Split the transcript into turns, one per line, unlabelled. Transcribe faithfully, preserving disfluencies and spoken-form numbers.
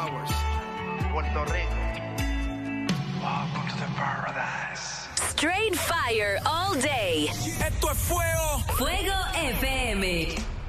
Towers, Puerto Rico.
Welcome to the paradise.
Straight fire all day.
Esto es fuego.
Fuego F M.